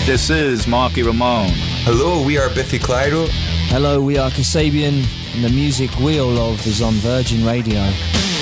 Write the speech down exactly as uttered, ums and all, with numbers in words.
This is Marky Ramone. Hello, we are Biffy Clyro. Hello, we are Kasabian, and the music we all love is on Virgin Radio.